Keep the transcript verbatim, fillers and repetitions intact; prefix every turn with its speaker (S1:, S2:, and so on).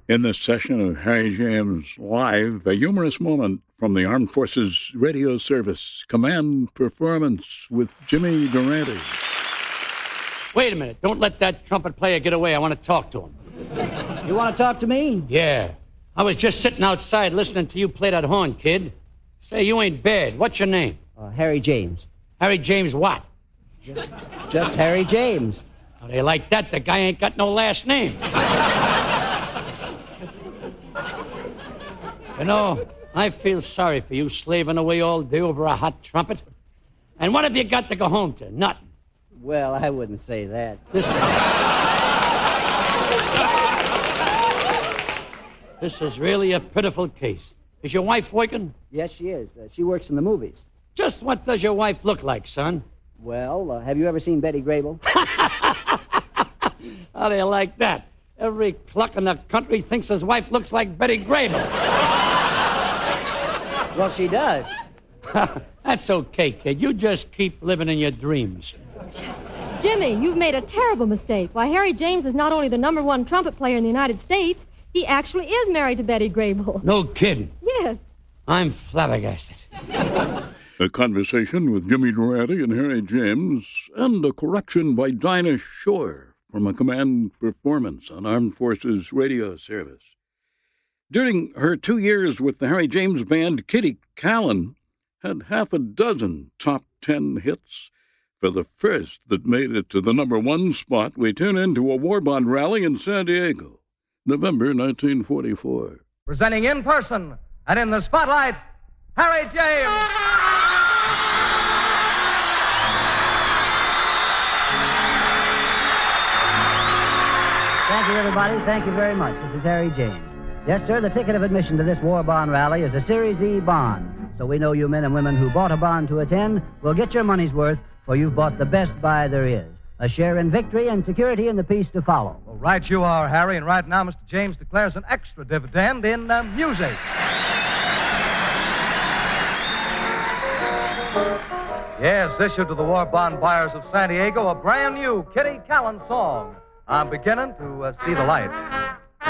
S1: In this session of Harry James Live, a humorous moment from the Armed Forces Radio Service Command Performance with Jimmy Durante.
S2: Wait a minute. Don't let that trumpet player get away. I want to talk to him.
S3: You want to talk to me?
S2: Yeah. I was just sitting outside listening to you play that horn, kid. Say, you ain't bad. What's your name?
S3: Uh, Harry James.
S2: Harry James what?
S3: Just, just Harry James.
S2: How they like that? The guy ain't got no last name. You know, I feel sorry for you slaving away all day over a hot trumpet. And what have you got to go home to? Nothing.
S3: Well, I wouldn't say that.
S2: This, this is really a pitiful case. Is your wife working?
S3: Yes, she is. Uh, she works in the movies.
S2: Just what does your wife look like, son?
S3: Well, uh, have you ever seen Betty Grable?
S2: How do you like that? Every cluck in the country thinks his wife looks like Betty Grable.
S3: Well, she does.
S2: That's okay, kid. You just keep living in your dreams.
S4: Jimmy, you've made a terrible mistake. Why, Harry James is not only the number one trumpet player in the United States, he actually is married to Betty Grable.
S2: No kidding.
S4: Yes.
S2: I'm flabbergasted.
S1: A conversation with Jimmy Durante and Harry James, and a correction by Dinah Shore from a Command Performance on Armed Forces Radio Service. During her two years with the Harry James Band, Kitty Callan had half a dozen top ten hits. For the first that made it to the number one spot, we tune into a war bond rally in San Diego, November nineteen forty-four.
S5: Presenting in person and in the spotlight, Harry James.
S3: Thank you, everybody. Thank you very much. This is Harry James. Yes, sir, the ticket of admission to this war bond rally is a Series E bond. So we know you men and women who bought a bond to attend will get your money's worth, for you've bought the best buy there is. A share in victory and security in the peace to follow.
S5: Well, right you are, Harry, and right now Mister James declares an extra dividend in uh, music. Yes, issued to the war bond buyers of San Diego, a brand new Kitty Callan song. I'm beginning to uh, see the light.